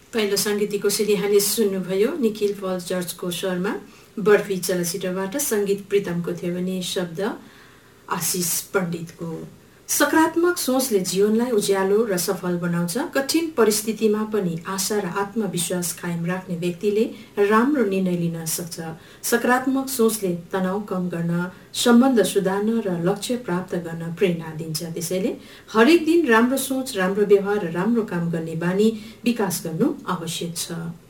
पहिलो सङ्गीतको कोसेली यहाँले सुन्नुभयो निखिल पल जर्जको स्वरमा बर्फी चलचित्रबाट। सङ्गीत प्रितमको थियो भने शब्द आशिष पण्डितको। सकारात्मक सोचले जीवनलाई उज्यालो र सफल बनाउँछ। कठिन परिस्थितिमा पनि आशा र आत्मविश्वास कायम राख्ने व्यक्तिले राम्रो निर्णय लिन सक्छ। सकारात्मक सोचले तनाव कम गर्न, सम्बन्ध सुधार्न र लक्ष्य प्राप्त गर्न प्रेरणा दिन्छ। त्यसैले हरेक दिन राम्रो सोच, राम्रो व्यवहार र राम्रो काम गर्ने बानी विकास गर्नु आवश्यक छ।